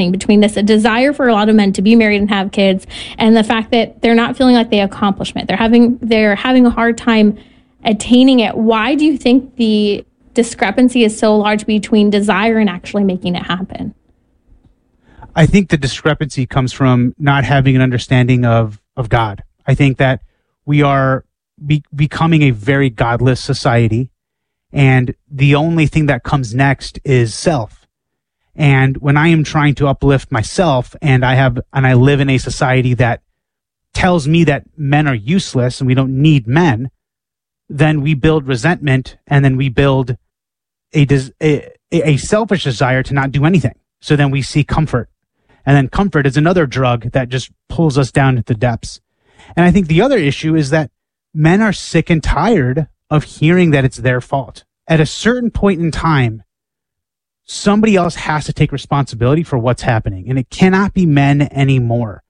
between this a desire for a lot of men to be married and have kids and the fact that they're not feeling like they accomplish it. They're having a hard time attaining it. Why do you think the discrepancy is so large between desire and actually making it happen? I think the discrepancy comes from not having an understanding of God. I think that we are becoming a very godless society, and the only thing that comes next is self. And when I am trying to uplift myself and I live in a society that tells me that men are useless and we don't need men, then we build resentment, and then we build a selfish desire to not do anything. So then we seek comfort. And then comfort is another drug that just pulls us down to the depths. And I think the other issue is that men are sick and tired of hearing that it's their fault. At a certain point in time, somebody else has to take responsibility for what's happening, and it cannot be men anymore.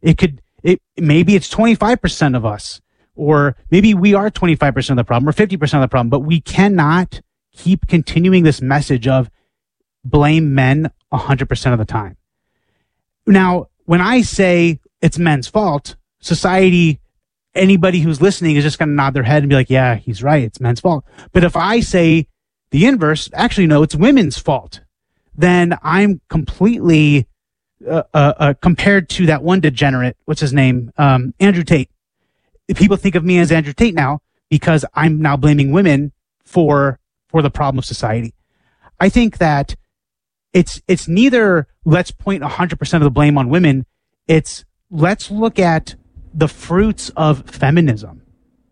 Maybe it's 25% of us, or maybe we are 25% of the problem or 50% of the problem, but we cannot keep continuing this message of blame men 100% of the time. Now, when I say it's men's fault, society, anybody who's listening is just going to nod their head and be like, yeah, he's right, it's men's fault. But if I say the inverse, actually, no, it's women's fault, then I'm completely compared to that one degenerate, what's his name? Andrew Tate. People think of me as Andrew Tate now because I'm now blaming women for the problem of society. I think that it's neither let's point 100% of the blame on women. It's let's look at the fruits of feminism.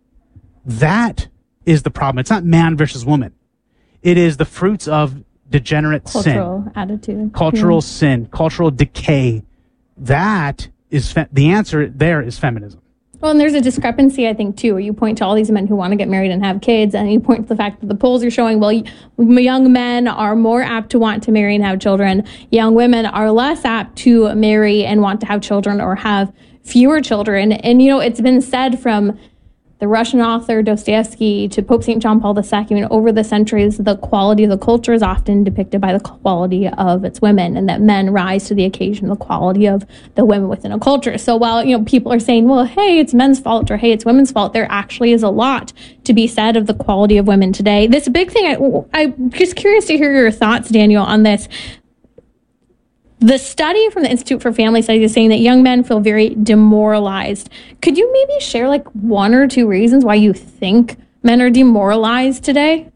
That is the problem. It's not man versus woman. It is the fruits of degenerate cultural attitude, cultural sin, cultural decay. That is the answer. There is feminism. Well, and there's a discrepancy, I think, too, where you point to all these men who want to get married and have kids, and you point to the fact that the polls are showing, well, young men are more apt to want to marry and have children. Young women are less apt to marry and want to have children or have fewer children. And, it's been said from the Russian author Dostoevsky to Pope St. John Paul II, over the centuries, the quality of the culture is often depicted by the quality of its women, and that men rise to the occasion, the quality of the women within a culture. So while, people are saying, well, hey, it's men's fault, or hey, it's women's fault, there actually is a lot to be said of the quality of women today. This big thing, I'm just curious to hear your thoughts, Daniel, on this. The study from the Institute for Family Studies is saying that young men feel very demoralized. Could you maybe share one or two reasons why you think men are demoralized today?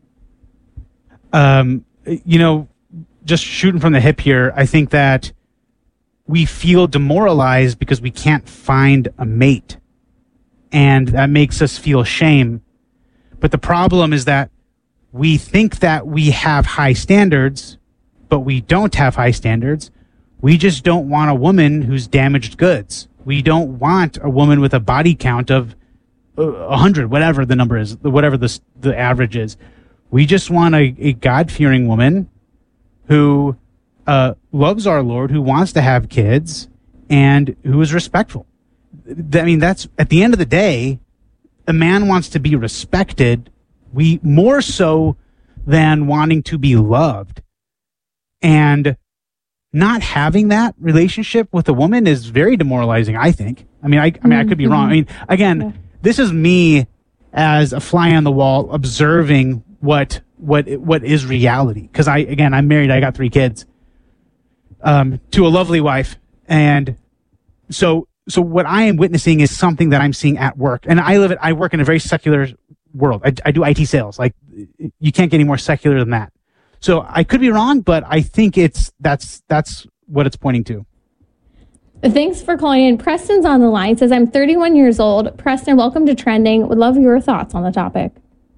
Just shooting from the hip here, I think that we feel demoralized because we can't find a mate. And that makes us feel shame. But the problem is that we think that we have high standards, but we don't have high standards. We just don't want a woman who's damaged goods. We don't want a woman with a body count of 100, whatever the number is, whatever the average is. We just want a God-fearing woman who loves our Lord, who wants to have kids, and who is respectful. That's at the end of the day, a man wants to be respected. We more so than wanting to be loved. And not having that relationship with a woman is very demoralizing, I think. I could be wrong. This is me as a fly on the wall observing what is reality. Because I'm married. I got 3 kids to a lovely wife, and so what I am witnessing is something that I'm seeing at work. And I work in a very secular world. I do IT sales. You can't get any more secular than that. So I could be wrong, but I think that's what it's pointing to. Thanks for calling in. Preston's on the line. Says, I'm 31 years old. Preston, welcome to Trending. Would love your thoughts on the topic.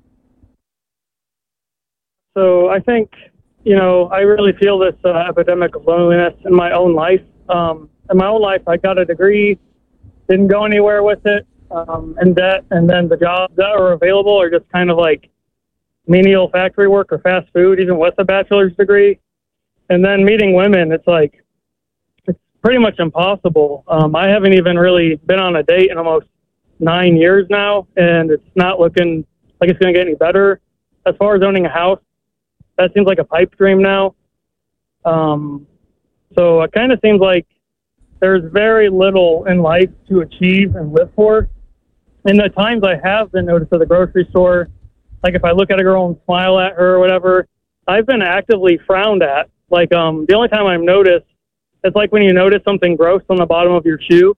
So I think, I really feel this epidemic of loneliness in my own life. In my own life, I got a degree, didn't go anywhere with it, in debt, and then the jobs that are available are just kind of like menial factory work or fast food, even with a bachelor's degree. And then meeting women, it's pretty much impossible. I haven't even really been on a date in almost 9 years now, and it's not looking like it's going to get any better. As far as owning a house, that seems like a pipe dream now. So it kind of seems like there's very little in life to achieve and live for. And the times I have been noticed at the grocery store, like if I look at a girl and smile at her or whatever, I've been actively frowned at. Like the only time I'm noticed, it's like when you notice something gross on the bottom of your shoe.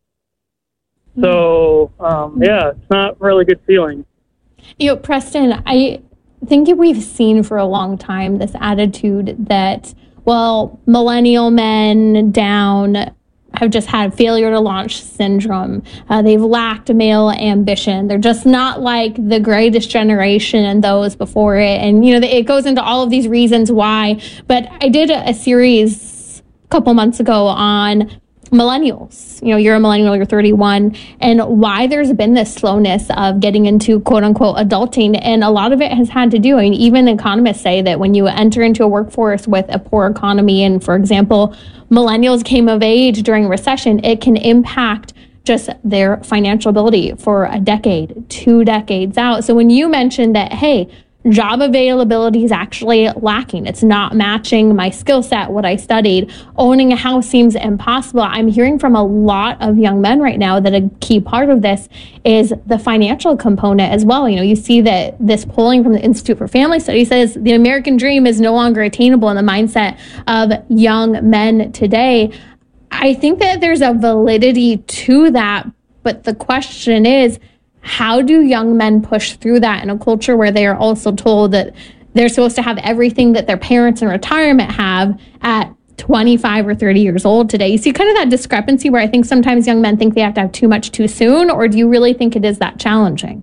So, yeah, it's not really a good feeling. Preston, I think we've seen for a long time this attitude that, well, millennial men down have just had failure to launch syndrome. They've lacked male ambition. They're just not like the greatest generation and those before it. And, it goes into all of these reasons why. But I did a series a couple months ago on millennials. You're a millennial, you're 31, and why there's been this slowness of getting into quote unquote adulting. And a lot of it has had to do, even economists say that when you enter into a workforce with a poor economy, and for example, millennials came of age during a recession, it can impact just their financial ability for a decade, 2 decades out. So when you mentioned that, hey, job availability is actually lacking, it's not matching my skill set, what I studied, owning a house seems impossible. I'm hearing from a lot of young men right now that a key part of this is the financial component as well. You see that this polling from the Institute for Family Studies says the American dream is no longer attainable in the mindset of young men today. I think that there's a validity to that, but the question is, how do young men push through that in a culture where they are also told that they're supposed to have everything that their parents in retirement have at 25 or 30 years old today? You see kind of that discrepancy where I think sometimes young men think they have to have too much too soon, or do you really think it is that challenging?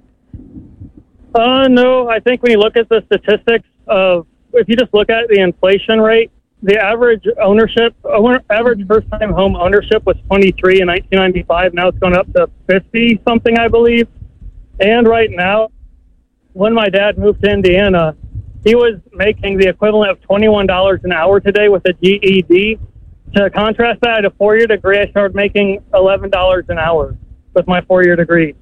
No, I think when you look at the statistics of, if you just look at the inflation rate, the average first-time home ownership was 23 in 1995. Now it's gone up to 50-something, I believe. And right now, when my dad moved to Indiana, he was making the equivalent of $21 an hour today with a GED. To contrast that, at a 4-year degree, I started making $11 an hour with my 4-year degree.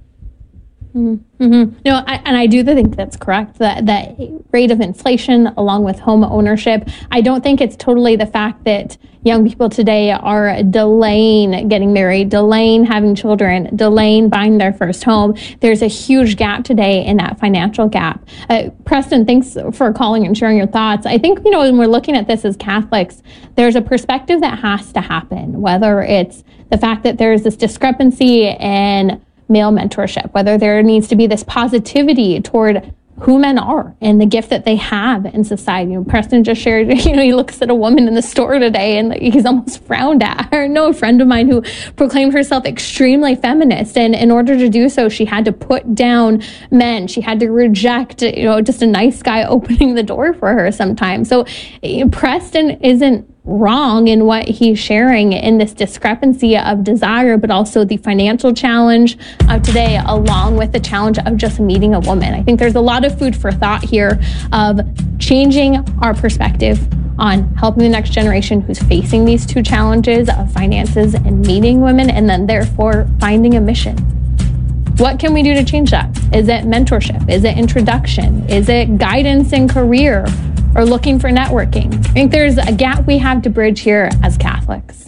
Mm-hmm. No, I do think that's correct. That rate of inflation, along with home ownership, I don't think it's totally the fact that young people today are delaying getting married, delaying having children, delaying buying their first home. There's a huge gap today in that financial gap. Preston, thanks for calling and sharing your thoughts. I think, when we're looking at this as Catholics, there's a perspective that has to happen, whether it's the fact that there's this discrepancy in male mentorship, whether there needs to be this positivity toward who men are and the gift that they have in society. Preston just shared, he looks at a woman in the store today and he's almost frowned at her. I know a friend of mine who proclaimed herself extremely feminist, and in order to do so, she had to put down men. She had to reject, just a nice guy opening the door for her sometimes. So Preston isn't wrong in what he's sharing in this discrepancy of desire, but also the financial challenge of today, along with the challenge of just meeting a woman. I think there's a lot of food for thought here of changing our perspective on helping the next generation who's facing these two challenges of finances and meeting women, and then therefore finding a mission. What can we do to change that? Is it mentorship? Is it introduction? Is it guidance in career? Or looking for networking? I think there's a gap we have to bridge here as Catholics.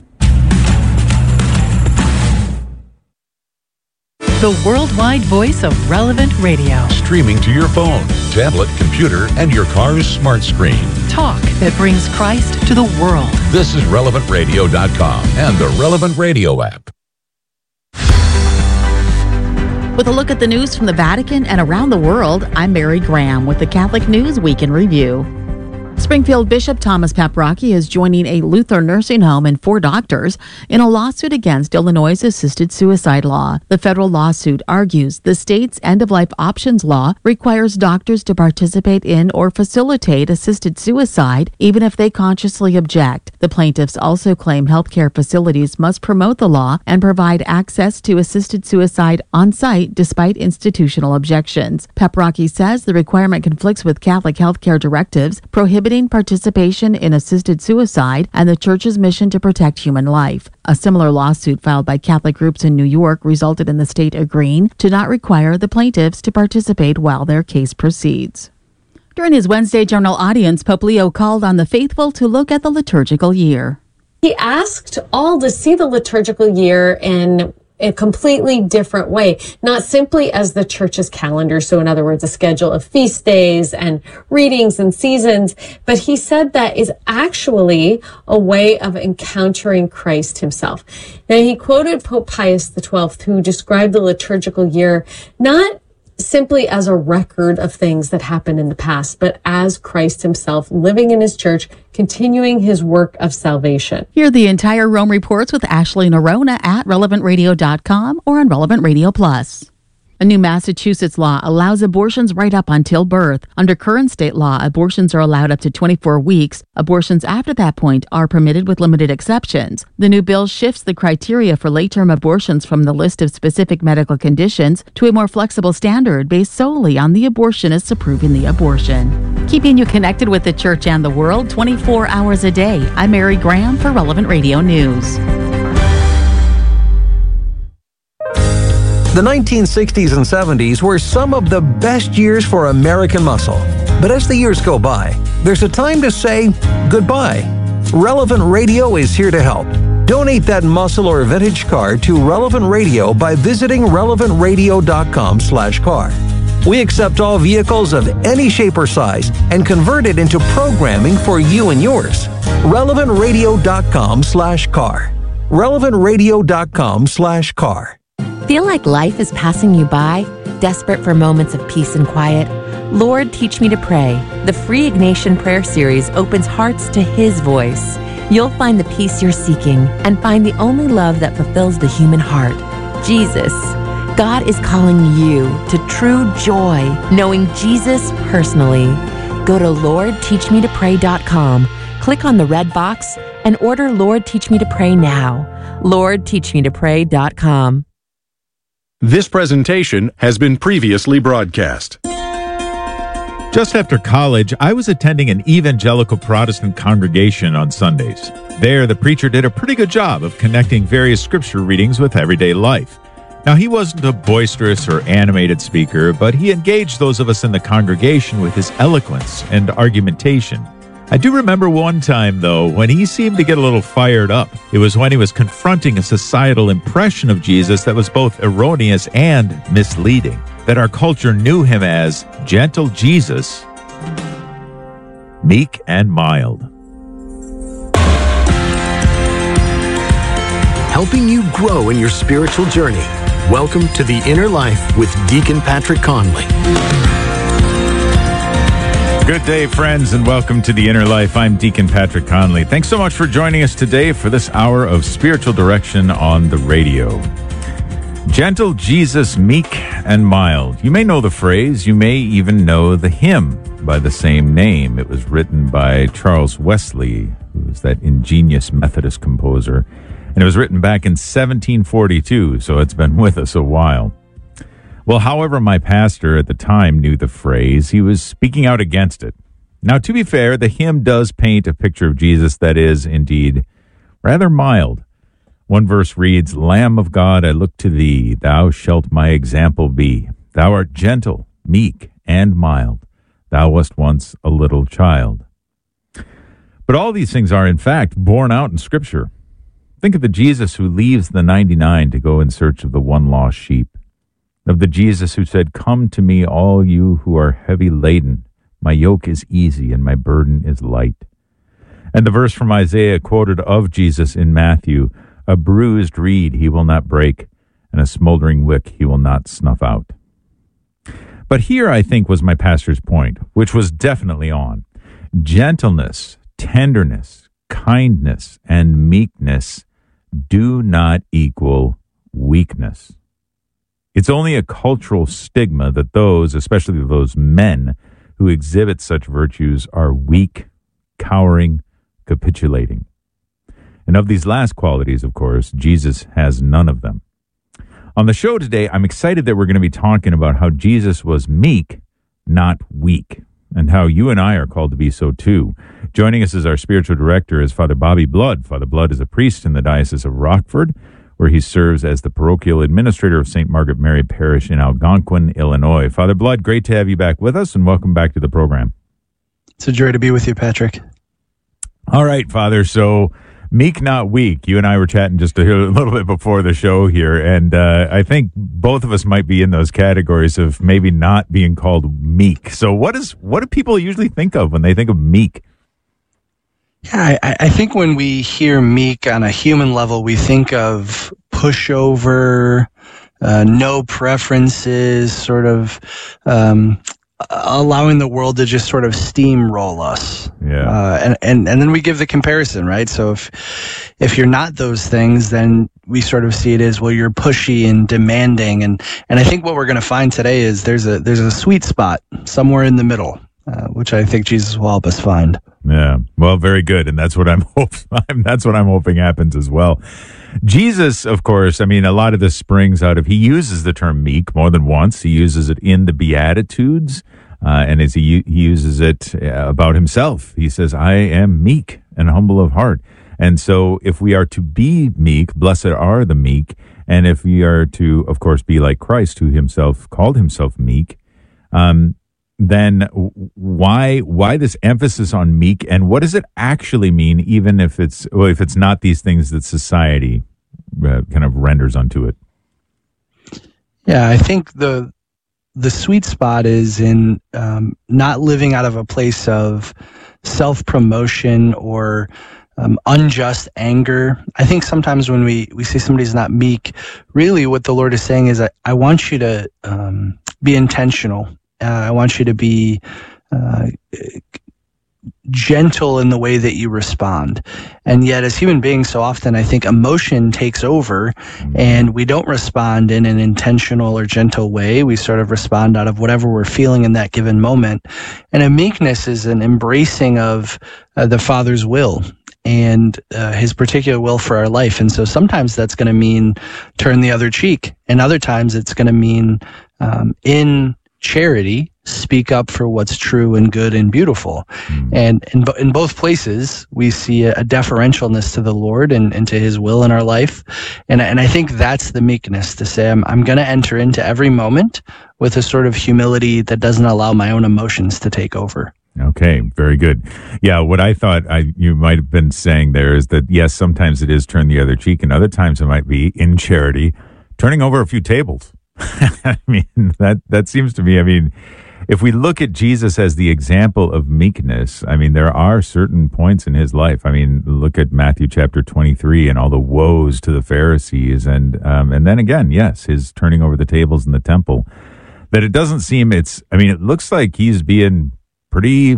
The worldwide voice of Relevant Radio. Streaming to your phone, tablet, computer, and your car's smart screen. Talk that brings Christ to the world. This is RelevantRadio.com and the Relevant Radio app. With a look at the news from the Vatican and around the world, I'm Mary Graham with the Catholic News Week in Review. Springfield Bishop Thomas Paprocki is joining a Lutheran nursing home and 4 doctors in a lawsuit against Illinois' assisted suicide law. The federal lawsuit argues the state's end-of-life options law requires doctors to participate in or facilitate assisted suicide, even if they consciously object. The plaintiffs also claim healthcare facilities must promote the law and provide access to assisted suicide on site despite institutional objections. Paprocki says the requirement conflicts with Catholic healthcare directives prohibiting participation in assisted suicide and the Church's mission to protect human life. A similar lawsuit filed by Catholic groups in New York resulted in the state agreeing to not require the plaintiffs to participate while their case proceeds. During his Wednesday general audience, Pope Leo called on the faithful to look at the liturgical year. he asked all to see the liturgical year in a completely different way, not simply as the church's calendar. So in other words, a schedule of feast days and readings and seasons, but he said that is actually a way of encountering Christ himself. Now he quoted Pope Pius XII, who described the liturgical year not simply as a record of things that happened in the past, but as Christ himself living in his church, continuing his work of salvation. Hear the entire Rome Reports with Ashley Nerona at relevantradio.com or on Relevant Radio Plus. A new Massachusetts law allows abortions right up until birth. Under current state law, abortions are allowed up to 24 weeks. Abortions after that point are permitted with limited exceptions. The new bill shifts the criteria for late-term abortions from the list of specific medical conditions to a more flexible standard based solely on the abortionist's approving the abortion. Keeping you connected with the church and the world 24 hours a day. I'm Mary Graham for Relevant Radio News. The 1960s and 70s were some of the best years for American muscle. But as the years go by, there's a time to say goodbye. Relevant Radio is here to help. Donate that muscle or vintage car to Relevant Radio by visiting relevantradio.com/car. We accept all vehicles of any shape or size and convert it into programming for you and yours. relevantradio.com/car. relevantradio.com/car. Feel like life is passing you by? Desperate for moments of peace and quiet? Lord, Teach Me to Pray. The free Ignatian Prayer Series opens hearts to His voice. You'll find the peace you're seeking and find the only love that fulfills the human heart, Jesus. God is calling you to true joy, knowing Jesus personally. Go to LordTeachMeToPray.com, click on the red box, and order Lord, Teach Me to Pray now. LordTeachMeToPray.com. This presentation has been previously broadcast. Just after college, I was attending an evangelical Protestant congregation on Sundays. There, the preacher did a pretty good job of connecting various scripture readings with everyday life. Now, he wasn't a boisterous or animated speaker, but he engaged those of us in the congregation with his eloquence and argumentation. I do remember one time, though, when he seemed to get a little fired up. It was when he was confronting a societal impression of Jesus that was both erroneous and misleading, that our culture knew him as gentle Jesus, meek and mild. Helping you grow in your spiritual journey. Welcome to The Inner Life with Deacon Patrick Conley. Good day, friends, and welcome to The Inner Life. I'm Deacon Patrick Conley. Thanks so much for joining us today for this hour of spiritual direction on the radio. Gentle Jesus, meek and mild. You may know the phrase. You may even know the hymn by the same name. It was written by Charles Wesley, who was that ingenious Methodist composer. And it was written back in 1742, so it's been with us a while. Well, however, my pastor at the time knew the phrase, he was speaking out against it. Now, to be fair, the hymn does paint a picture of Jesus that is, indeed, rather mild. One verse reads, Lamb of God, I look to thee, thou shalt my example be. Thou art gentle, meek, and mild. Thou wast once a little child. But all these things are, in fact, borne out in Scripture. Think of the Jesus who leaves the 99 to go in search of the one lost sheep. Of the Jesus who said, Come to me, all you who are heavy laden. My yoke is easy and my burden is light. And the verse from Isaiah quoted of Jesus in Matthew, A bruised reed he will not break, and a smoldering wick he will not snuff out. But here, I think, was my pastor's point, which was definitely on. Gentleness, tenderness, kindness, and meekness do not equal weakness. It's only a cultural stigma that those, especially those men who exhibit such virtues, are weak, cowering, capitulating. And of these last qualities, of course, Jesus has none of them. On the show today, I'm excited that we're going to be talking about how Jesus was meek, not weak, and how you and I are called to be so too. Joining us as our spiritual director is Father Bobby Blood. Father Blood is a priest in the Diocese of Rockford, where he serves as the parochial administrator of St. Margaret Mary Parish in Algonquin, Illinois. Father Blood, great to have you back with us, and welcome back to the program. It's a joy to be with you, Patrick. All right, Father, so Meek, not weak. You and I were chatting just a little bit before the show here, and I think both of us might be in those categories of maybe not being called meek. So what do people usually think of when they think of meek? Yeah, I think when we hear meek on a human level, we think of pushover, no preferences, sort of allowing the world to just sort of steamroll us. Yeah. And then we give the comparison, right? So if you're not those things, then we sort of see it as, well, you're pushy and demanding. And I think what we're going to find today is there's a sweet spot somewhere in the middle, which I think Jesus will help us find. Yeah. Well, very good. And that's what I'm hoping happens as well. Jesus, of course, I mean, a lot of this springs out of, he uses the term meek more than once. He uses it in the Beatitudes, and as he uses it about himself. He says, I am meek and humble of heart. And so if we are to be meek, blessed are the meek. And if we are to, of course, be like Christ, who himself called himself meek, then why this emphasis on meek, and what does it actually mean, even if it's not these things that society kind of renders unto it? Yeah, I think the sweet spot is in not living out of a place of self-promotion or unjust anger. I think sometimes when we see somebody's not meek, really what the Lord is saying is, I want you to be intentional. I want you to be gentle in the way that you respond. And yet, as human beings, so often I think emotion takes over and we don't respond in an intentional or gentle way. We sort of respond out of whatever we're feeling in that given moment. And a meekness is an embracing of the Father's will and his particular will for our life. And so sometimes that's going to mean turn the other cheek. And other times it's going to mean in charity, speak up for what's true and good and beautiful. And in both places, we see a deferentialness to the Lord and to his will in our life. And I think that's the meekness, to say I'm going to enter into every moment with a sort of humility that doesn't allow my own emotions to take over. Okay, very good. Yeah, what I thought you might have been saying there is that, yes, sometimes it is turn the other cheek, and other times it might be in charity, turning over a few tables. I mean, that seems to me, I mean, if we look at Jesus as the example of meekness, I mean, there are certain points in his life. I mean, look at Matthew chapter 23 and all the woes to the Pharisees. And then again, yes, his turning over the tables in the temple, that it doesn't seem it looks like he's being pretty,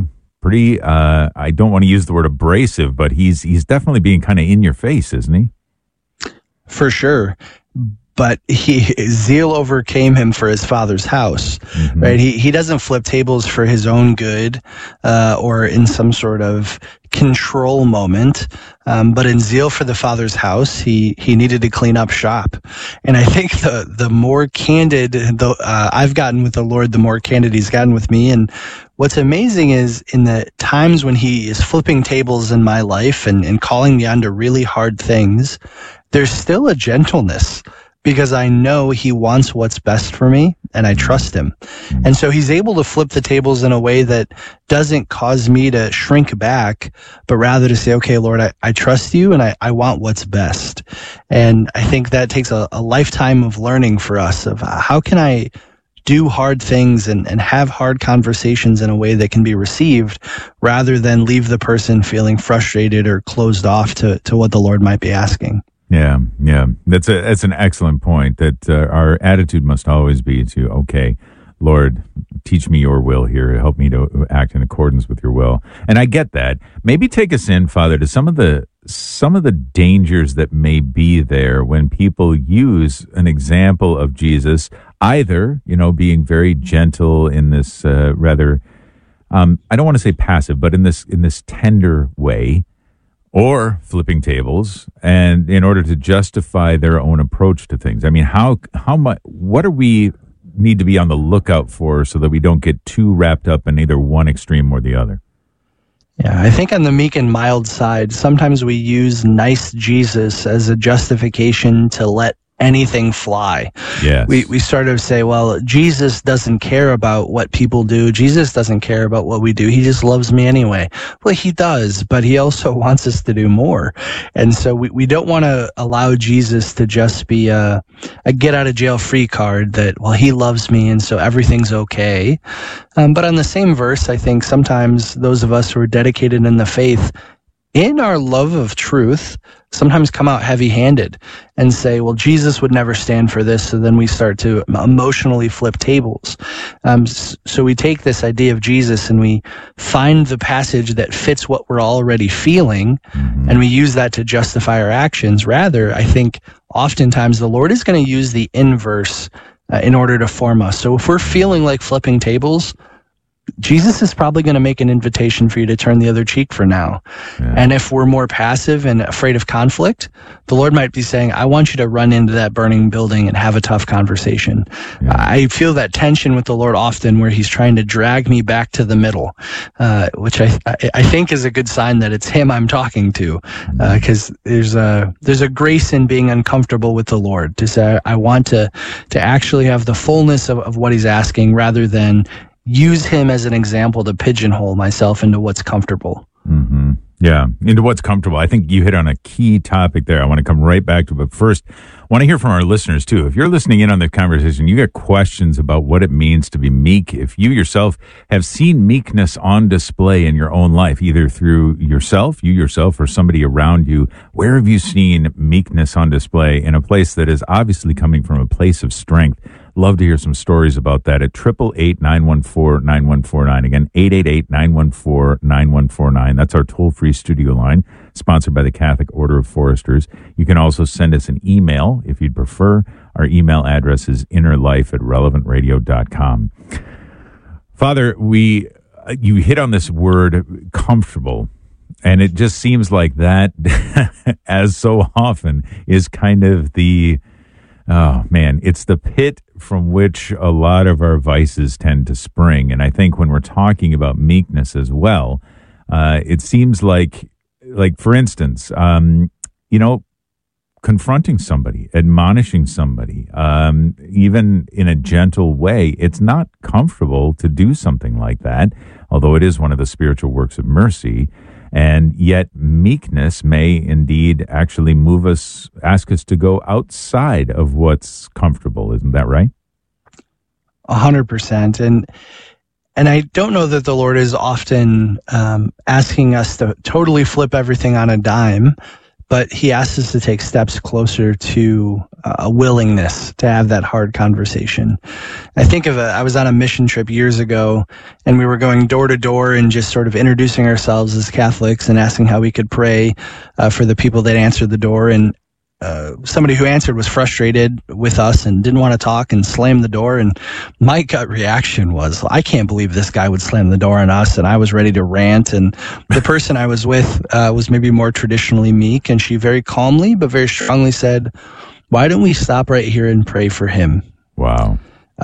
I don't want to use the word abrasive, but he's definitely being kind of in your face, isn't he? For sure. But zeal overcame him for his Father's house, right? He doesn't flip tables for his own good, or in some sort of control moment. But in zeal for the Father's house, he needed to clean up shop. And I think the more candid I've gotten with the Lord, the more candid he's gotten with me. And what's amazing is in the times when he is flipping tables in my life and calling me onto really hard things, there's still a gentleness, because I know he wants what's best for me and I trust him. And so he's able to flip the tables in a way that doesn't cause me to shrink back, but rather to say, okay, Lord, I trust you and I want what's best. And I think that takes a lifetime of learning for us of how can I do hard things and have hard conversations in a way that can be received, rather than leave the person feeling frustrated or closed off to what the Lord might be asking. Yeah. That's an excellent point, that our attitude must always be to, okay, Lord, teach me your will here. Help me to act in accordance with your will. And I get that. Maybe take us in, Father, to some of the dangers that may be there when people use an example of Jesus, either, being very gentle in this rather, I don't want to say passive, but in this tender way, or flipping tables, and in order to justify their own approach to things. I mean, how much? What do we need to be on the lookout for so that we don't get too wrapped up in either one extreme or the other? Yeah, I think on the meek and mild side, sometimes we use nice Jesus as a justification to let anything fly. Yes. We sort of say, well, Jesus doesn't care about what people do. Jesus doesn't care about what we do. He just loves me anyway. Well, he does, but he also wants us to do more. And so we don't want to allow Jesus to just be a get out of jail free card that, well, he loves me and so everything's okay. But on the same verse, I think sometimes those of us who are dedicated in the faith, in our love of truth, sometimes come out heavy-handed and say, well, Jesus would never stand for this. So then we start to emotionally flip tables. So we take this idea of Jesus and we find the passage that fits what we're already feeling, and we use that to justify our actions. Rather, I think oftentimes the Lord is going to use the inverse in order to form us. So if we're feeling like flipping tables, Jesus is probably going to make an invitation for you to turn the other cheek for now. Yeah. And if we're more passive and afraid of conflict, the Lord might be saying, I want you to run into that burning building and have a tough conversation. Yeah. I feel that tension with the Lord often where he's trying to drag me back to the middle, which I think is a good sign that it's him I'm talking to, because there's a grace in being uncomfortable with the Lord to say, I want to actually have the fullness of what he's asking rather than use him as an example to pigeonhole myself into what's comfortable. Mm-hmm. Yeah, into what's comfortable. I think you hit on a key topic there. I want to come right back to it. But first, I want to hear from our listeners, too. If you're listening in on the conversation, you got questions about what it means to be meek. If you yourself have seen meekness on display in your own life, either through you yourself, or somebody around you, where have you seen meekness on display in a place that is obviously coming from a place of strength? Love to hear some stories about that at 888-914-9149. Again, 888-914-9149. That's our toll-free studio line, sponsored by the Catholic Order of Foresters. You can also send us an email if you'd prefer. Our email address is innerlife@relevantradio.com. Father, you hit on this word comfortable, and it just seems like that, as so often, is kind of it's the pit from which a lot of our vices tend to spring. And I think when we're talking about meekness as well, it seems like for instance, confronting somebody, admonishing somebody, even in a gentle way, it's not comfortable to do something like that, although it is one of the spiritual works of mercy. And yet meekness may indeed actually ask us to go outside of what's comfortable. Isn't that right? 100%. And I don't know that the Lord is often asking us to totally flip everything on a dime, but he asks us to take steps closer to a willingness to have that hard conversation. I think I was on a mission trip years ago, and we were going door to door and just sort of introducing ourselves as Catholics and asking how we could pray for the people that answered the door. And somebody who answered was frustrated with us and didn't want to talk and slammed the door. And my gut reaction was, I can't believe this guy would slam the door on us. And I was ready to rant. And the person I was with was maybe more traditionally meek. And she very calmly but very strongly said, why don't we stop right here and pray for him? Wow.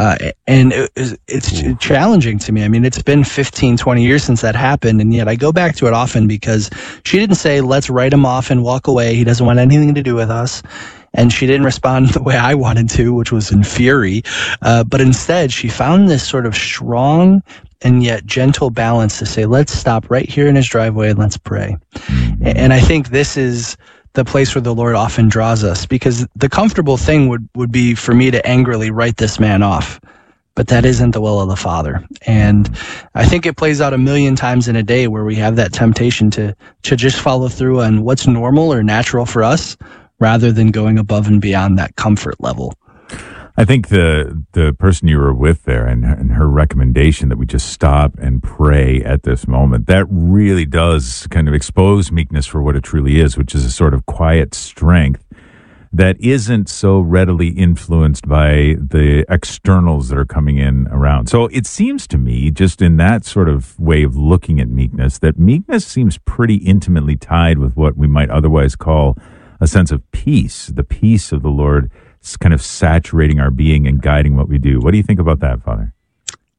And it's challenging to me. I mean, it's been 15, 20 years since that happened, and yet I go back to it often because she didn't say, let's write him off and walk away. He doesn't want anything to do with us. And she didn't respond the way I wanted to, which was in fury. But instead, she found this sort of strong and yet gentle balance to say, let's stop right here in his driveway and let's pray. And I think this is the place where the Lord often draws us, because the comfortable thing would be for me to angrily write this man off. But that isn't the will of the Father. And I think it plays out a million times in a day where we have that temptation to just follow through on what's normal or natural for us rather than going above and beyond that comfort level. I think the person you were with there and her recommendation that we just stop and pray at this moment, that really does kind of expose meekness for what it truly is, which is a sort of quiet strength that isn't so readily influenced by the externals that are coming in around. So it seems to me, just in that sort of way of looking at meekness, that meekness seems pretty intimately tied with what we might otherwise call a sense of peace, the peace of the Lord kind of saturating our being and guiding what we do. What do you think about that, Father?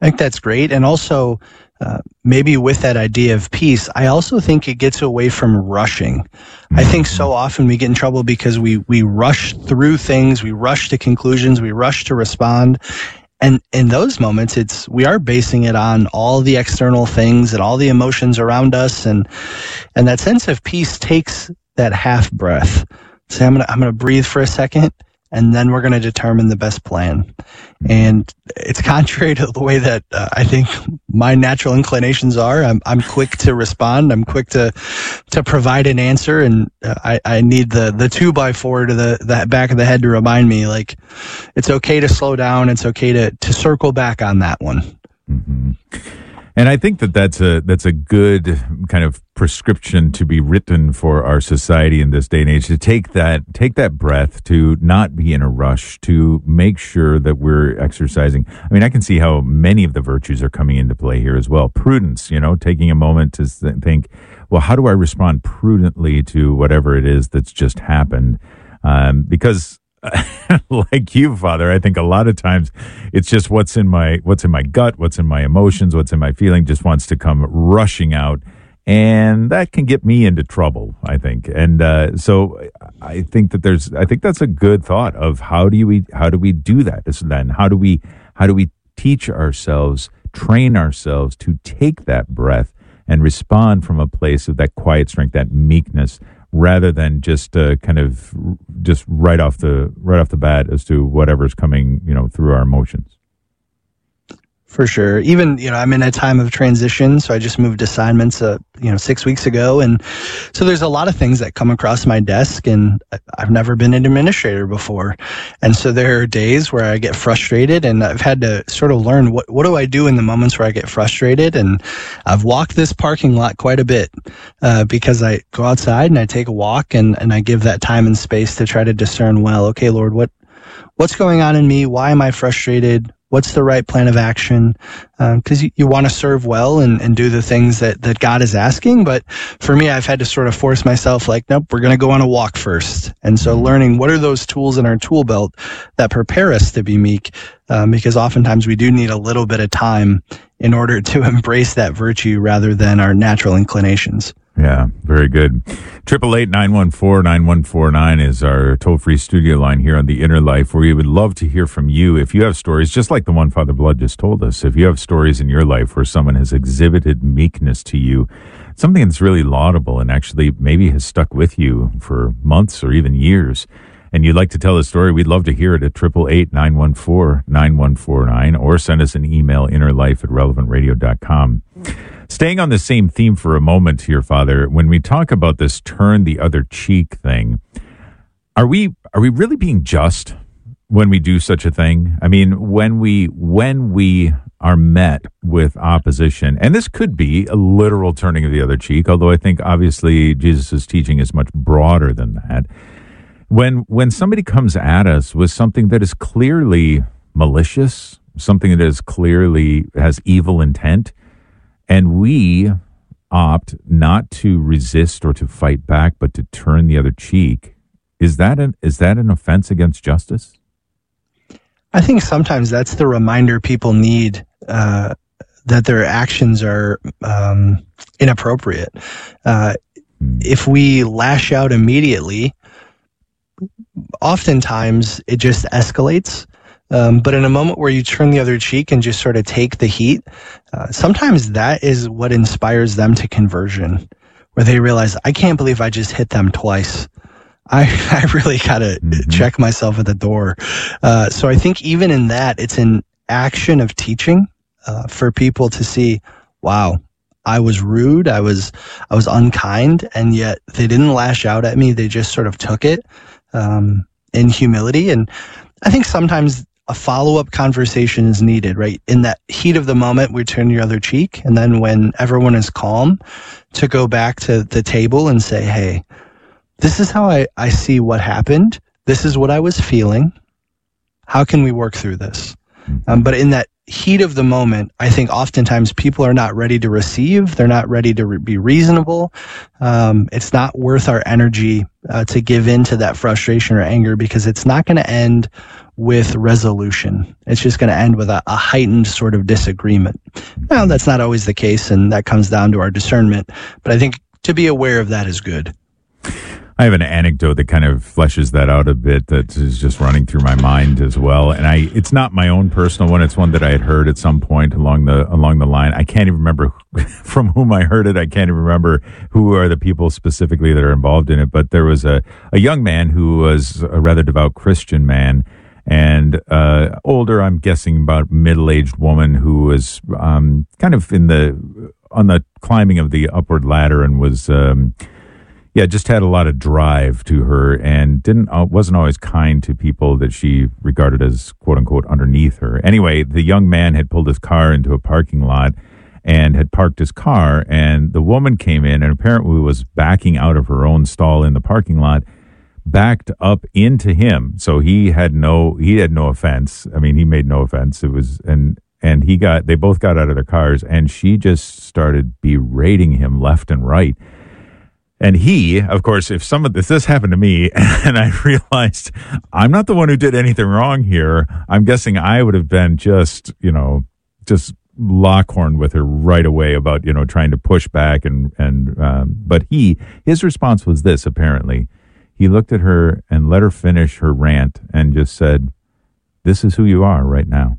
I think that's great. And also, maybe with that idea of peace, I also think it gets away from rushing. I think so often we get in trouble because we rush through things, we rush to conclusions, we rush to respond. And in those moments, we are basing it on all the external things and all the emotions around us. And that sense of peace takes that half breath. Say, I'm gonna breathe for a second, and then we're going to determine the best plan. And it's contrary to the way that I think my natural inclinations are. I'm quick to respond. I'm quick to provide an answer. And I need the 2x4 to the back of the head to remind me, like, it's okay to slow down. It's okay to circle back on that one. Mm-hmm. And I think that's a good kind of prescription to be written for our society in this day and age, to take that breath, to not be in a rush, to make sure that we're exercising. I mean, I can see how many of the virtues are coming into play here as well. Prudence, taking a moment to think, well, how do I respond prudently to whatever it is that's just happened? Because like you, Father, I think a lot of times it's just what's in my gut, what's in my emotions, what's in my feeling just wants to come rushing out, and that can get me into trouble, I think. And so I think that's a good thought of how do we do that? Then how do we teach ourselves, train ourselves to take that breath and respond from a place of that quiet strength, that meekness, rather than just kind of just right off the bat as to whatever's coming, through our emotions. For sure. Even, I'm in a time of transition, so I just moved assignments, 6 weeks ago. And so there's a lot of things that come across my desk, and I've never been an administrator before. And so there are days where I get frustrated, and I've had to sort of learn what do I do in the moments where I get frustrated. And I've walked this parking lot quite a bit, because I go outside and I take a walk, and I give that time and space to try to discern, well, okay, Lord, what's going on in me? Why am I frustrated? What's the right plan of action? Because you want to serve well and do the things that God is asking. But for me, I've had to sort of force myself, like, nope, we're going to go on a walk first. And so learning what are those tools in our tool belt that prepare us to be meek, because oftentimes we do need a little bit of time in order to embrace that virtue rather than our natural inclinations. Yeah, very good. 888-914-9149 is our toll-free studio line here on The Inner Life, where we would love to hear from you. If you have stories, just like the one Father Blood just told us, if you have stories in your life where someone has exhibited meekness to you, something that's really laudable and actually maybe has stuck with you for months or even years, and you'd like to tell a story, we'd love to hear it at 888-914-9149, or send us an email, innerlife@relevantradio.com. Staying on the same theme for a moment here, Father, when we talk about this turn the other cheek thing, are we really being just when we do such a thing? I mean, when we are met with opposition, and this could be a literal turning of the other cheek, although I think obviously Jesus' teaching is much broader than that. When somebody comes at us with something that is clearly malicious, something that is clearly has evil intent, and we opt not to resist or to fight back, but to turn the other cheek, is that an offense against justice? I think sometimes that's the reminder people need, that their actions are inappropriate. If we lash out immediately, oftentimes it just escalates. But in a moment where you turn the other cheek and just sort of take the heat, sometimes that is what inspires them to conversion, where they realize, I can't believe I just hit them twice. I really got to check myself at the door. So I think even in that, it's an action of teaching for people to see, wow, I was rude, I was unkind, and yet they didn't lash out at me. They just sort of took it in humility. And I think sometimes a follow-up conversation is needed, right? In that heat of the moment, we turn the other cheek. And then when everyone is calm, to go back to the table and say, hey, this is how I see what happened. This is what I was feeling. How can we work through this? But in that heat of the moment, I think oftentimes people are not ready to receive. They're not ready to be reasonable. It's not worth our energy to give in to that frustration or anger, because it's not going to end with resolution. It's just going to end with a heightened sort of disagreement. Now, that's not always the case, and that comes down to our discernment. But I think to be aware of that is good. I have an anecdote that kind of fleshes that out a bit that is just running through my mind as well. And it's not my own personal one. It's one that I had heard at some point along the line. I can't even remember from whom I heard it. I can't even remember who are the people specifically that are involved in it. But there was a young man who was a rather devout Christian man, and older, I'm guessing about middle-aged woman who was kind of on the climbing of the upward ladder and was just had a lot of drive to her, and wasn't always kind to people that she regarded as quote unquote underneath her. Anyway, the young man had pulled his car into a parking lot and had parked his car, and the woman came in and apparently was backing out of her own stall in the parking lot, backed up into him. So he had no offense. I mean, he made no offense. It was, and they both got out of their cars, and she just started berating him left and right. And he, of course, if this happened to me and I realized I'm not the one who did anything wrong here, I'm guessing I would have been just lockhorned with her right away about, trying to push back but his response was this, apparently. He looked at her and let her finish her rant and just said, "This is who you are right now."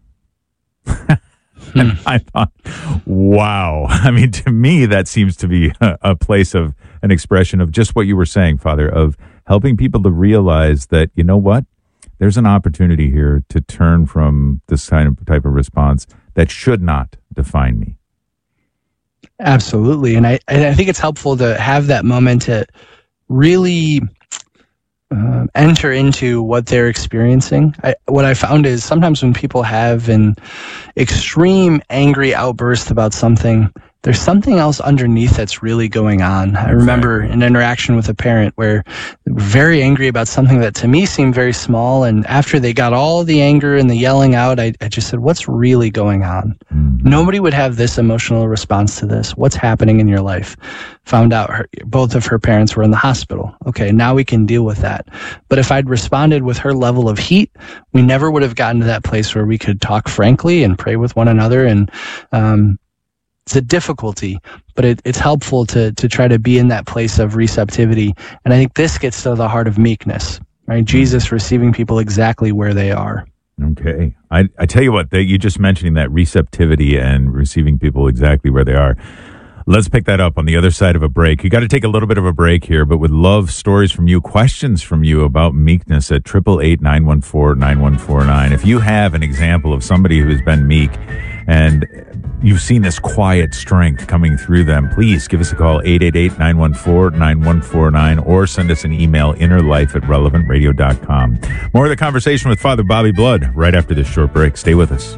And I thought, wow. I mean, to me, that seems to be a place of an expression of just what you were saying, Father, of helping people to realize that, you know what, there's an opportunity here to turn from this type of response that should not define me. Absolutely. And I think it's helpful to have that moment to really enter into what they're experiencing. What I found is sometimes when people have an extreme angry outburst about something, there's something else underneath that's really going on. I remember an interaction with a parent where they were very angry about something that to me seemed very small. And after they got all the anger and the yelling out, I just said, "What's really going on?" Mm-hmm. Nobody would have this emotional response to this. What's happening in your life? Found out both of her parents were in the hospital. Okay, now we can deal with that. But if I'd responded with her level of heat, we never would have gotten to that place where we could talk frankly and pray with one another. And it's a difficulty, but it's helpful to try to be in that place of receptivity. And I think this gets to the heart of meekness, right? Jesus receiving people exactly where they are. Okay. I tell you what, you just mentioning that receptivity and receiving people exactly where they are. Let's pick that up on the other side of a break. You got to take a little bit of a break here, but would love stories from you, questions from you about meekness at 888-914-9149. If you have an example of somebody who has been meek and you've seen this quiet strength coming through them, please give us a call, 888-914-9149, or send us an email, innerlife@relevantradio.com. More of the conversation with Father Bobby Blood right after this short break. Stay with us.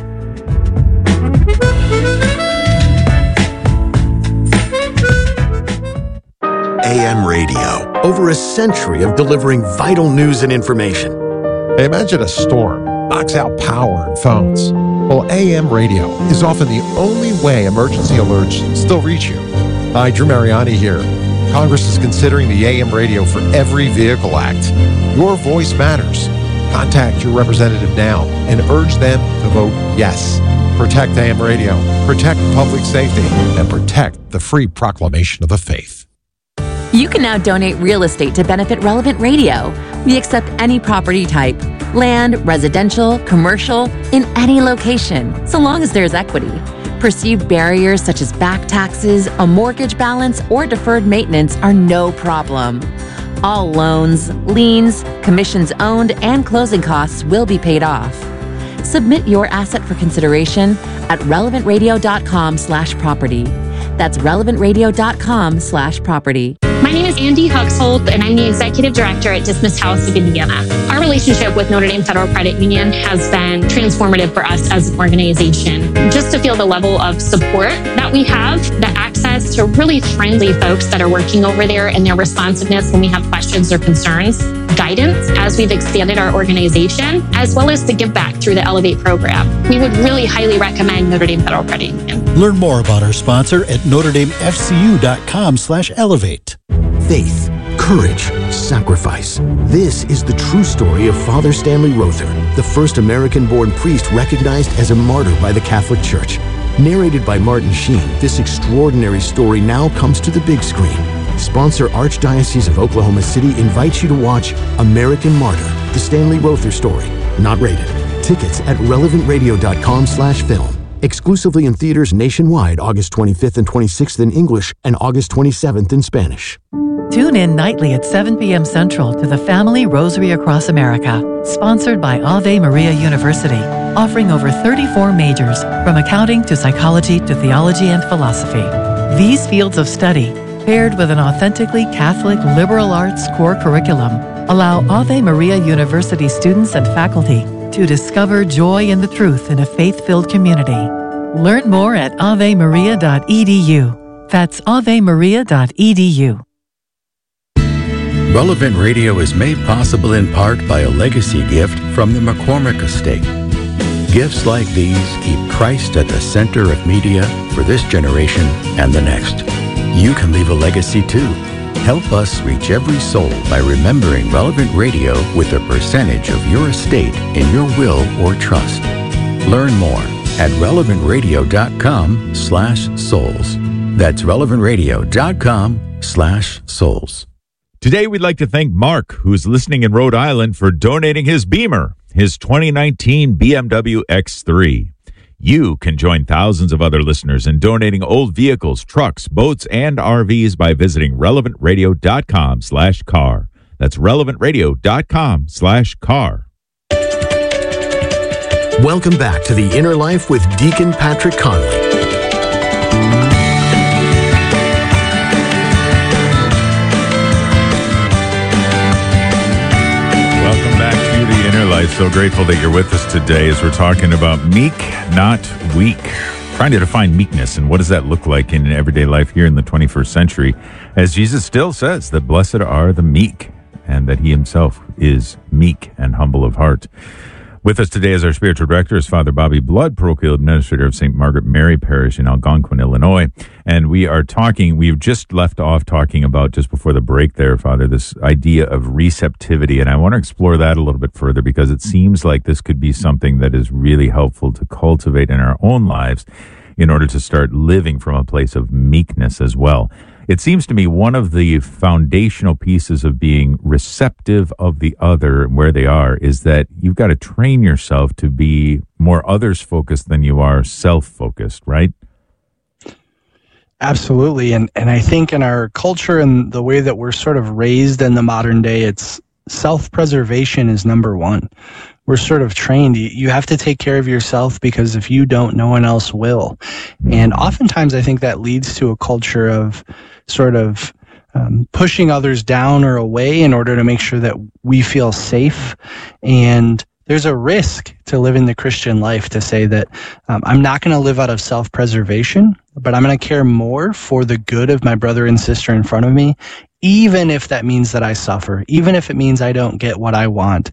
AM radio, over a century of delivering vital news and information. Imagine a storm knocks out power and phones. Well, AM radio is often the only way emergency alerts still reach you. Hi, Drew Mariani here. Congress is considering the AM radio for Every Vehicle Act. Your voice matters. Contact your representative now and urge them to vote yes. Protect AM radio, protect public safety, and protect the free proclamation of the faith. You can now donate real estate to benefit Relevant Radio. We accept any property type, land, residential, commercial, in any location, so long as there's equity. Perceived barriers such as back taxes, a mortgage balance, or deferred maintenance are no problem. All loans, liens, commissions owned, and closing costs will be paid off. Submit your asset for consideration at relevantradio.com/property. That's relevantradio.com/property. My name is Andy Huxhold, and I'm the Executive Director at Dismissed House of Indiana. Our relationship with Notre Dame Federal Credit Union has been transformative for us as an organization. Just to feel the level of support that we have, the access to really friendly folks that are working over there, and their responsiveness when we have questions or concerns, guidance as we've expanded our organization, as well as the give back through the Elevate program. We would really highly recommend Notre Dame Federal Credit Union. Learn more about our sponsor at NotreDameFCU.com/elevate. Faith, courage, sacrifice. This is the true story of Father Stanley Rother, the first American-born priest recognized as a martyr by the Catholic Church. Narrated by Martin Sheen, this extraordinary story now comes to the big screen. Sponsor Archdiocese of Oklahoma City invites you to watch American Martyr, the Stanley Rother story. Not rated. Tickets at relevantradio.com/film. Exclusively in theaters nationwide August 25th and 26th in English and August 27th in Spanish. Tune in nightly at 7 p.m. Central to the Family Rosary Across America, sponsored by Ave Maria University, offering over 34 majors, from accounting to psychology to theology and philosophy. These fields of study, paired with an authentically Catholic liberal arts core curriculum, allow Ave Maria University students and faculty to discover joy in the truth in a faith-filled community. Learn more at avemaria.edu. That's avemaria.edu. Relevant Radio is made possible in part by a legacy gift from the McCormick Estate. Gifts like these keep Christ at the center of media for this generation and the next. You can leave a legacy too. Help us reach every soul by remembering Relevant Radio with a percentage of your estate in your will or trust. Learn more at relevantradio.com/souls. That's relevantradio.com/souls. Today, we'd like to thank Mark, who's listening in Rhode Island, for donating his Beamer, his 2019 BMW X3. You can join thousands of other listeners in donating old vehicles, trucks, boats, and RVs by visiting relevantradio.com/car. That's relevantradio.com/car. Welcome back to The Inner Life with Deacon Patrick Conley. Life. So grateful that you're with us today as we're talking about meek, not weak. Trying to define meekness and what does that look like in everyday life here in the 21st century, as Jesus still says that blessed are the meek, and that he himself is meek and humble of heart. With us today as our spiritual director is Father Bobby Blood, parochial administrator of St. Margaret Mary Parish in Algonquin, Illinois. And we've just left off talking about, just before the break there, Father, this idea of receptivity. And I want to explore that a little bit further, because it seems like this could be something that is really helpful to cultivate in our own lives in order to start living from a place of meekness as well. It seems to me one of the foundational pieces of being receptive of the other and where they are is that you've got to train yourself to be more others-focused than you are self-focused, right? Absolutely. And I think in our culture and the way that we're sort of raised in the modern day, it's self-preservation is number one. We're sort of trained. You have to take care of yourself, because if you don't, no one else will. And oftentimes I think that leads to a culture of sort of pushing others down or away in order to make sure that we feel safe. And there's a risk to living the Christian life to say that I'm not going to live out of self-preservation, but I'm going to care more for the good of my brother and sister in front of me, even if that means that I suffer, even if it means I don't get what I want.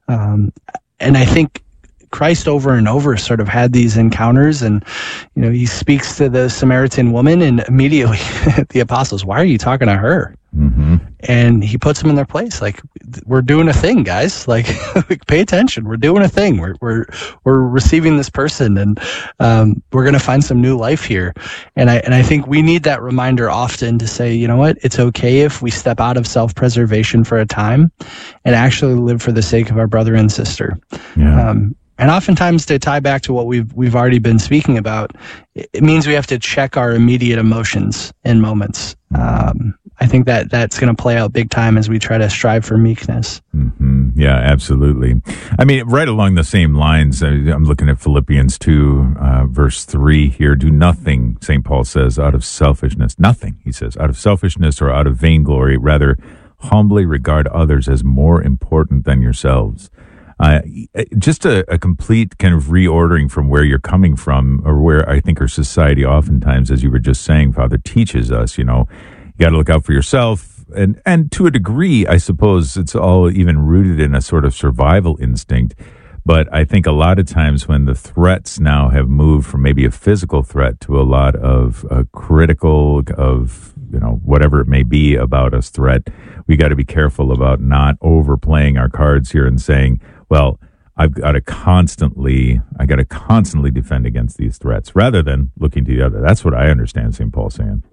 And I think Christ over and over sort of had these encounters, and, he speaks to the Samaritan woman, and immediately the apostles, why are you talking to her? Mm-hmm. And he puts them in their place. Like, we're doing a thing, guys. Like, pay attention. We're doing a thing. We're receiving this person, and we're going to find some new life here. And I think we need that reminder often to say, you know what? It's okay if we step out of self-preservation for a time and actually live for the sake of our brother and sister. Yeah. And oftentimes, to tie back to what we've already been speaking about, it means we have to check our immediate emotions in moments. I think that's going to play out big time as we try to strive for meekness. Mm-hmm. Yeah, absolutely. I mean, right along the same lines, I'm looking at Philippians 2, verse 3 here. Do nothing, St. Paul says, out of selfishness. Nothing, he says, out of selfishness or out of vainglory. Rather, humbly regard others as more important than yourselves. Just a complete kind of reordering from where you're coming from, or where I think our society oftentimes, as you were just saying, Father, teaches us, you got to look out for yourself. and to a degree, I suppose it's all even rooted in a sort of survival instinct. But I think a lot of times when the threats now have moved from maybe a physical threat to a lot of critical of, whatever it may be about us threat, we got to be careful about not overplaying our cards here and saying, well, I got to constantly defend against these threats rather than looking to the other. That's what I understand St. Paul saying.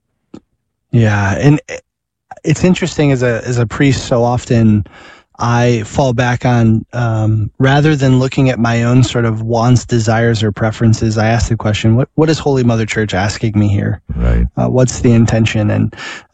Yeah. And it's interesting as a priest, so often I fall back on, rather than looking at my own sort of wants, desires, or preferences, I ask the question, what is Holy Mother Church asking me here? Right. What's the intention? And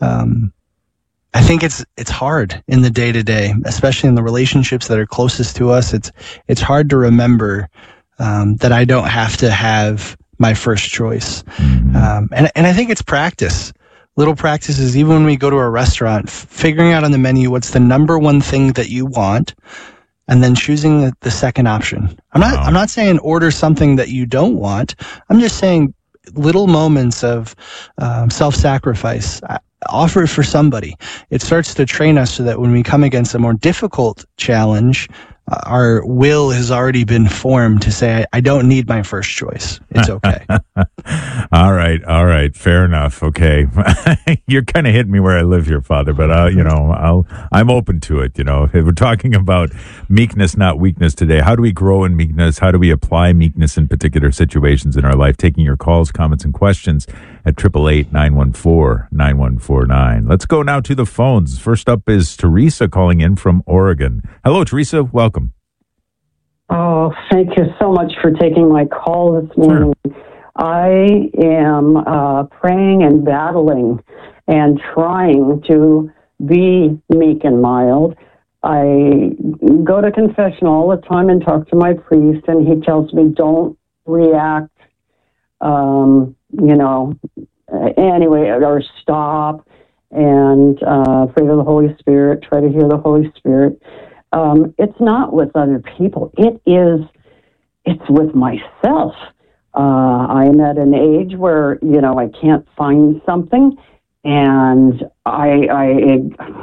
I think it's hard in the day-to-day, especially in the relationships that are closest to us. It's hard to remember that I don't have to have my first choice. Mm-hmm. And I think it's practice. Little practices, even when we go to a restaurant, figuring out on the menu what's the number one thing that you want, and then choosing the second option. I'm not saying order something that you don't want. I'm just saying little moments of self-sacrifice. Offer it for somebody. It starts to train us so that when we come against a more difficult challenge, our will has already been formed to say, I don't need my first choice. It's okay. All right. Fair enough. Okay. You're kind of hitting me where I live here, Father, but I'm open to it. If we're talking about meekness, not weakness today, how do we grow in meekness? How do we apply meekness in particular situations in our life? Taking your calls, comments, and questions at 888-914-9149. Let's go now to the phones. First up is Teresa calling in from Oregon. Hello, Teresa. Welcome. Oh, thank you so much for taking my call this morning. Sure. I am praying and battling and trying to be meek and mild. I go to confession all the time and talk to my priest, and he tells me don't react, anyway, or stop and pray to the Holy Spirit, try to hear the Holy Spirit. It's not with other people. It's with myself. I'm at an age where, I can't find something, and I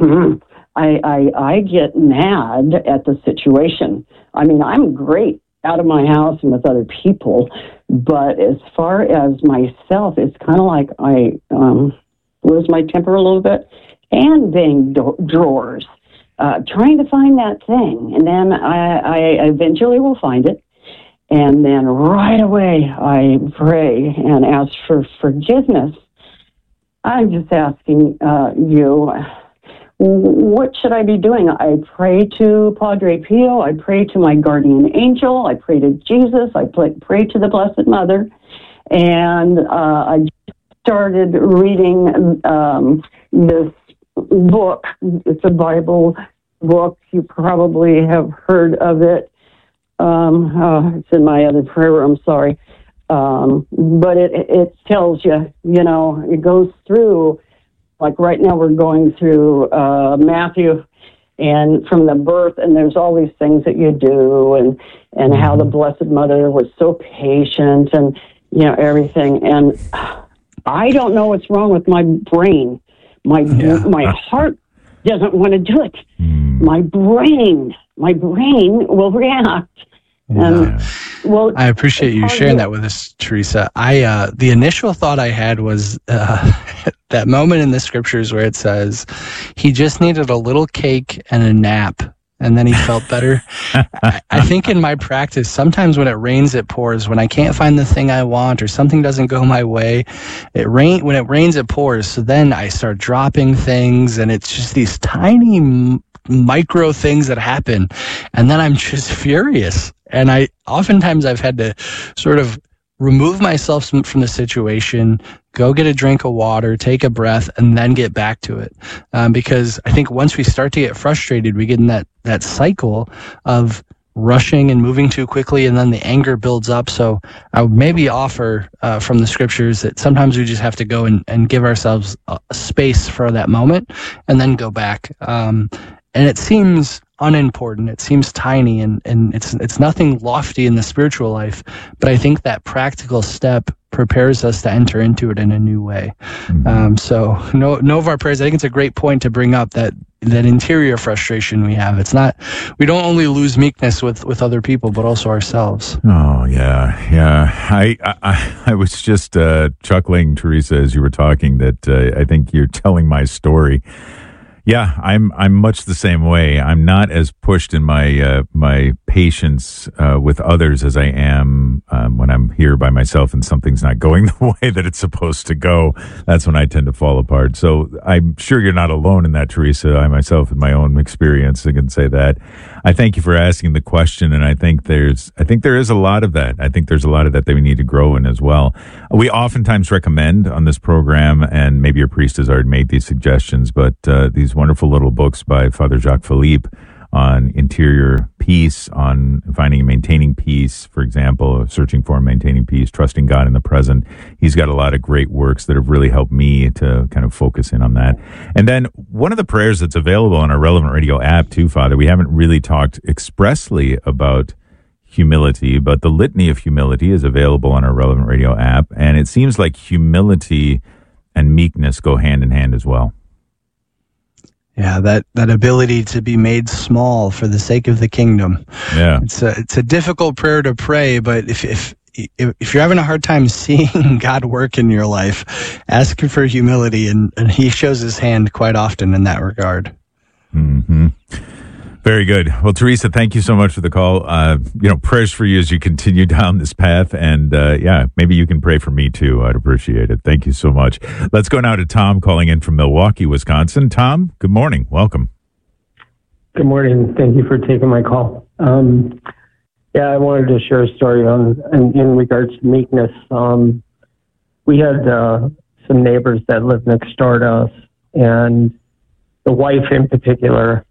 get mad at the situation. I mean, I'm great out of my house and with other people, but as far as myself, it's kind of like I lose my temper a little bit and bang drawers, trying to find that thing. And then I eventually will find it. And then right away I pray and ask for forgiveness. I'm just asking you, what should I be doing? I pray to Padre Pio. I pray to my guardian angel. I pray to Jesus. I pray to the Blessed Mother. And I started reading this book. It's a Bible book. You probably have heard of it. It's in my other prayer room, sorry. But it tells you, it goes through, like right now we're going through Matthew and from the birth, and there's all these things that you do and how the Blessed Mother was so patient and, everything. And I don't know what's wrong with my brain. My heart doesn't want to do it. My brain will react. I appreciate you sharing that with us, Teresa. The initial thought I had was that moment in the scriptures where it says he just needed a little cake and a nap, and then he felt better. I think in my practice, sometimes when it rains, it pours. When I can't find the thing I want or something doesn't go my way, when it rains, it pours. So then I start dropping things, and it's just these tiny micro things that happen, and then I'm just furious. And oftentimes I've had to sort of remove myself from the situation, go get a drink of water, take a breath, and then get back to it. Because I think once we start to get frustrated, we get in that cycle of rushing and moving too quickly, and then the anger builds up. So I would maybe offer from the scriptures that sometimes we just have to go and give ourselves a space for that moment and then go back. And it seems unimportant. It seems tiny, and it's nothing lofty in the spiritual life. But I think that practical step prepares us to enter into it in a new way. So no of our prayers, I think it's a great point to bring up that interior frustration we have. It's not, we don't only lose meekness with other people, but also ourselves. Oh, yeah. I was just chuckling, Teresa, as you were talking, that I think you're telling my story. Yeah, I'm much the same way. I'm not as pushed in my my patience with others as I am when I'm here by myself and something's not going the way that it's supposed to go. That's when I tend to fall apart. So I'm sure you're not alone in that, Teresa. I myself, in my own experience, I can say that. I thank you for asking the question, and I think there is a lot of that. I think there's a lot of that we need to grow in as well. We oftentimes recommend on this program, and maybe your priest has already made these suggestions, but these wonderful little books by Father Jacques Philippe on interior peace, on finding and maintaining peace, for example, searching for and maintaining peace, trusting God in the present. He's got a lot of great works that have really helped me to kind of focus in on that. And then one of the prayers that's available on our Relevant Radio app too, Father, we haven't really talked expressly about humility, but the Litany of Humility is available on our Relevant Radio app. And it seems like humility and meekness go hand in hand as well. Yeah, that ability to be made small for the sake of the kingdom. Yeah, it's a difficult prayer to pray, but if you're having a hard time seeing God work in your life, ask for humility, and He shows His hand quite often in that regard. Mm-hmm. Very good. Well, Teresa, thank you so much for the call. Prayers for you as you continue down this path. And maybe you can pray for me too. I'd appreciate it. Thank you so much. Let's go now to Tom calling in from Milwaukee, Wisconsin. Tom, good morning. Welcome. Good morning. Thank you for taking my call. I wanted to share a story in regards to meekness. We had some neighbors that lived next door to us, and the wife in particular,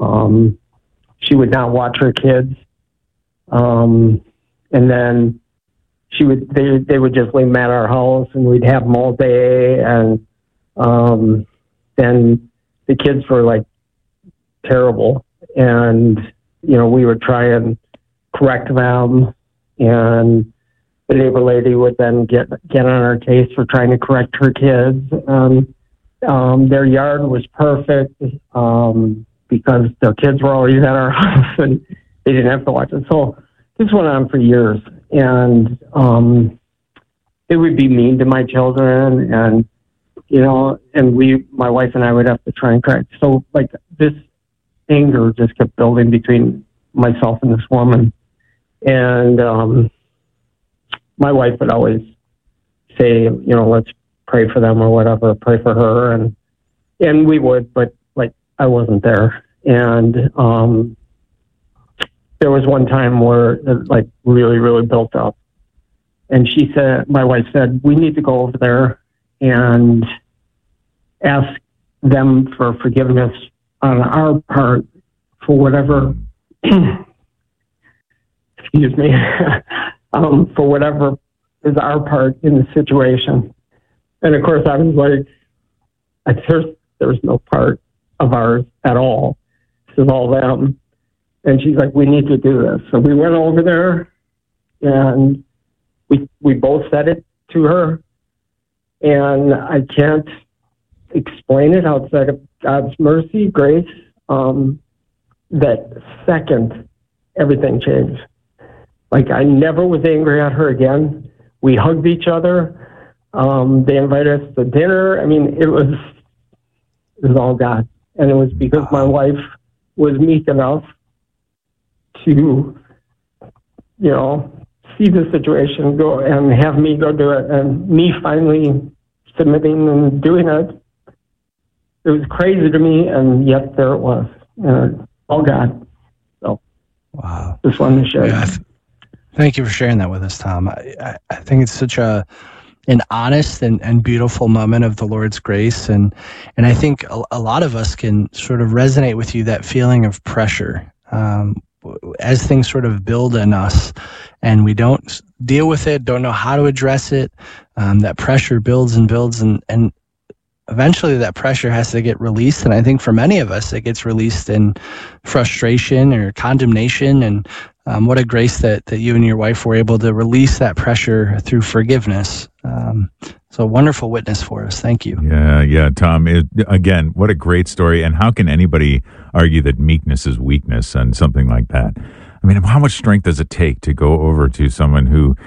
she would not watch her kids. And then they would just leave them at our house, and we'd have them all day. And, then the kids were like terrible. And, we would try and correct them. And the neighbor lady would then get on our case for trying to correct her kids. Their yard was perfect. Because their kids were always at our house and they didn't have to watch it. So this went on for years. And they would be mean to my children, and, and my wife and I would have to try and correct. So like this anger just kept building between myself and this woman. And my wife would always say, let's pray for them or whatever, pray for her. And we would, but I wasn't there. And there was one time where it really, really built up. And my wife said, we need to go over there and ask them for forgiveness on our part for whatever, excuse me, for whatever is our part in the situation. And of course I was like, there was no part of ours at all. This is all them. And she's like, we need to do this. So we went over there, and we both said it to her. And I can't explain it outside of God's mercy, grace. That second, everything changed. I never was angry at her again. We hugged each other. They invited us to dinner. I mean, it was all God. And it was because my wife was meek enough to, see the situation go and have me go do it. And me finally submitting and doing it. It was crazy to me, and yet there it was. All God. So, wow. Just wanted to share that. Thank you for sharing that with us, Tom. I think it's such an honest and beautiful moment of the Lord's grace. And I think a lot of us can sort of resonate with you, that feeling of pressure. As things sort of build in us and we don't deal with it, don't know how to address it, that pressure builds and builds, and eventually that pressure has to get released. And I think for many of us, it gets released in frustration or condemnation. And What a grace that you and your wife were able to release that pressure through forgiveness. So a wonderful witness for us. Thank you. Yeah, Tom. Again, what a great story. And how can anybody argue that meekness is weakness and something like that? I mean, how much strength does it take to go over to someone who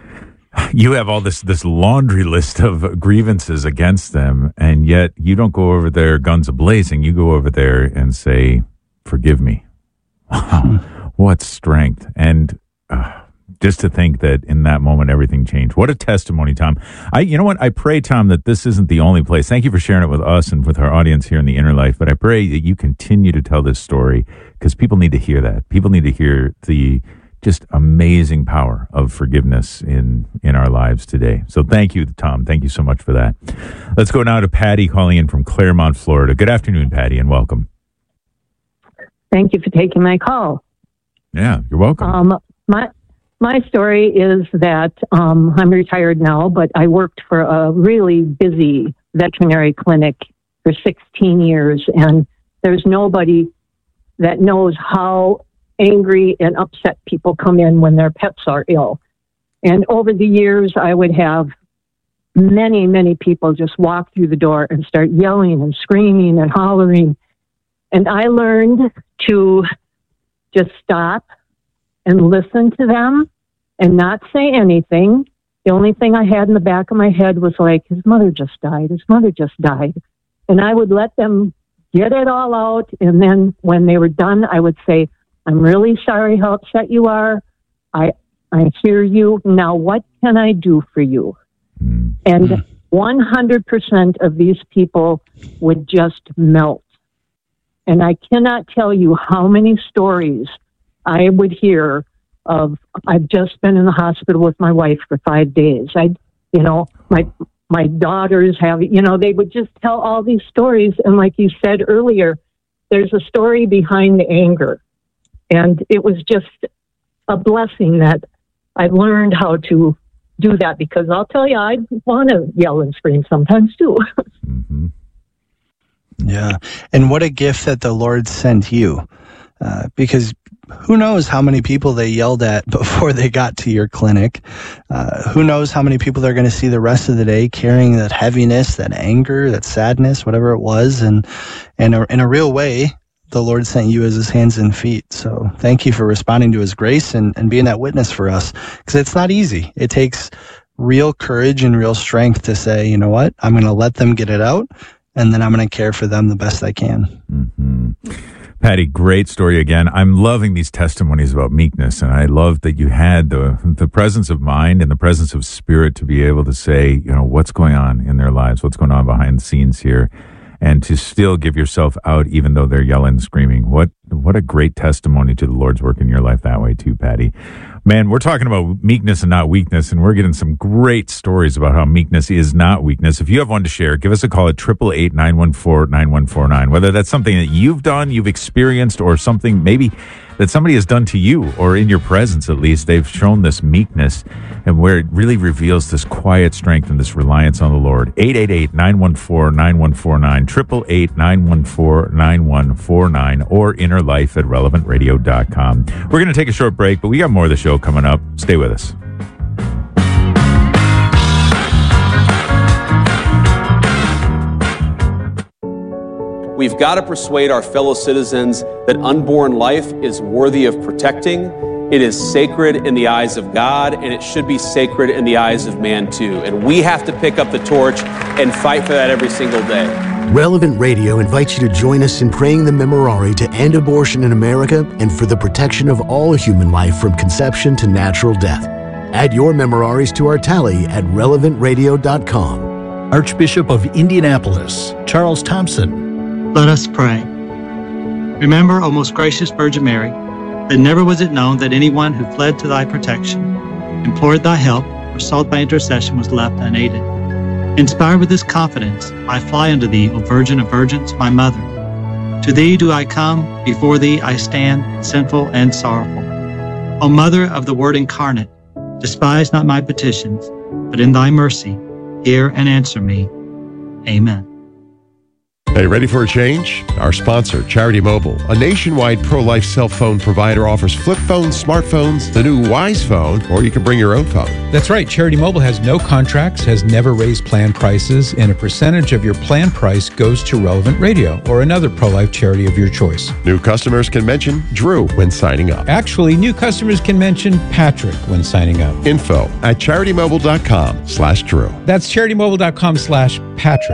you have all this laundry list of grievances against them, and yet you don't go over there guns a-blazing. You go over there and say, forgive me. Wow, what strength. And just to think that in that moment, everything changed. What a testimony, Tom. You know what? I pray, Tom, that this isn't the only place. Thank you for sharing it with us and with our audience here in the Inner Life. But I pray that you continue to tell this story, because people need to hear that. People need to hear the just amazing power of forgiveness in our lives today. So thank you, Tom. Thank you so much for that. Let's go now to Patty calling in from Claremont, Florida. Good afternoon, Patty, and welcome. Thank you for taking my call. Yeah, you're welcome. My story is that I'm retired now, but I worked for a really busy veterinary clinic for 16 years, and there's nobody that knows how angry and upset people come in when their pets are ill. And over the years, I would have many, many people just walk through the door and start yelling and screaming and hollering. And I learned to just stop and listen to them and not say anything. The only thing I had in the back of my head was like, his mother just died. His mother just died. And I would let them get it all out. And then when they were done, I would say, I'm really sorry how upset you are. I hear you. Now, what can I do for you? And 100% of these people would just melt. And I cannot tell you how many stories I would hear of, I've just been in the hospital with my wife for 5 days. My daughters have, they would just tell all these stories. And like you said earlier, there's a story behind the anger. And it was just a blessing that I learned how to do that, because I'll tell you, I want to yell and scream sometimes too. Mm-hmm. Yeah. And what a gift that the Lord sent you, because who knows how many people they yelled at before they got to your clinic. Who knows how many people they're going to see the rest of the day carrying that heaviness, that anger, that sadness, whatever it was. And in a real way, the Lord sent you as his hands and feet. So thank you for responding to his grace and being that witness for us, because it's not easy. It takes real courage and real strength to say, you know what, I'm going to let them get it out, and then I'm going to care for them the best I can. Mm-hmm. Patty, great story again. I'm loving these testimonies about meekness, and I love that you had the presence of mind and the presence of spirit to be able to say, what's going on in their lives, what's going on behind the scenes here, and to still give yourself out even though they're yelling and screaming. What a great testimony to the Lord's work in your life that way too, Patty. Man, we're talking about meekness and not weakness, and we're getting some great stories about how meekness is not weakness. If you have one to share, give us a call at 888-914-9149. Whether that's something that you've done, you've experienced, or something maybe that somebody has done to you, or in your presence at least, they've shown this meekness, and where it really reveals this quiet strength and this reliance on the Lord. 888-914-9149, 888-914-9149, or innerlife@relevantradio.com. We're going to take a short break, but we got more of the show coming up. Stay with us. We've got to persuade our fellow citizens that unborn life is worthy of protecting. It is sacred in the eyes of God, and it should be sacred in the eyes of man too. And we have to pick up the torch and fight for that every single day. Relevant Radio invites you to join us in praying the Memorare to end abortion in America and for the protection of all human life from conception to natural death. Add your Memoraries to our tally at relevantradio.com. Archbishop of Indianapolis, Charles Thompson. Let us pray. Remember, O most gracious Virgin Mary, that never was it known that anyone who fled to thy protection, implored thy help, or sought thy intercession was left unaided. Inspired with this confidence, I fly unto thee, O Virgin of Virgins, my Mother. To thee do I come, before thee I stand, sinful and sorrowful. O Mother of the Word incarnate, despise not my petitions, but in thy mercy, hear and answer me. Amen. Hey, ready for a change? Our sponsor, Charity Mobile, a nationwide pro-life cell phone provider, offers flip phones, smartphones, the new Wise Phone, or you can bring your own phone. That's right. Charity Mobile has no contracts, has never raised plan prices, and a percentage of your plan price goes to Relevant Radio or another pro-life charity of your choice. New customers can mention Drew when signing up. Actually, new customers can mention Patrick when signing up. Info at CharityMobile.com/Drew. That's CharityMobile.com/Patrick.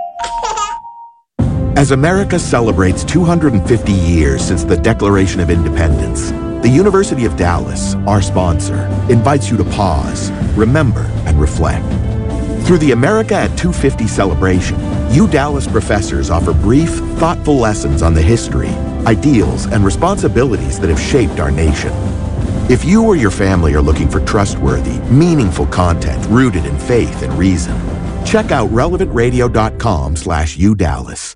As America celebrates 250 years since the Declaration of Independence, the University of Dallas, our sponsor, invites you to pause, remember, and reflect. Through the America at 250 celebration, Dallas professors offer brief, thoughtful lessons on the history, ideals, and responsibilities that have shaped our nation. If you or your family are looking for trustworthy, meaningful content rooted in faith and reason, check out relevantradio.com/UDallas.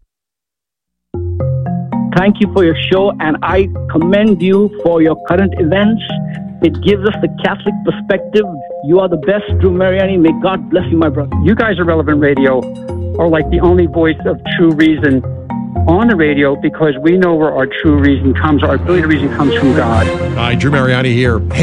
Thank you for your show, and I commend you for your current events. It gives us the Catholic perspective. You are the best, Drew Mariani. May God bless you, my brother. You guys are Relevant Radio, are like the only voice of true reason on the radio, because we know where our true reason comes. Our ability to reason comes from God. Hi, Drew Mariani here.